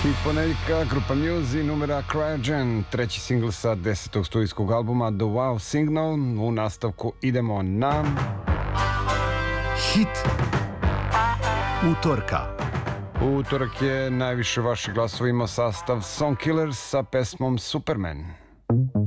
Hit ponedjeljka, grupa Muse i numera Cryogen, treći singl sa 10. studijskog albuma The Wow Signal. U nastavku idemo na Hit utorka. U utorak je najviše vaših glasova imao sastav Songkillers sa pesmom Superman.